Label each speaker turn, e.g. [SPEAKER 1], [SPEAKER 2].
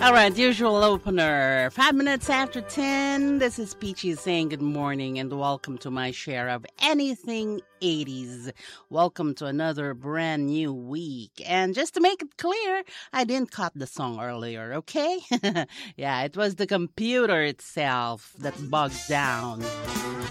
[SPEAKER 1] All right, usual opener. 5 minutes after 10. This is Peachy saying good morning and welcome to my share of anything 80s. Welcome to another brand new week. And just to make it clear, I didn't cut the song earlier, okay? Yeah, it was the computer itself that bugged down.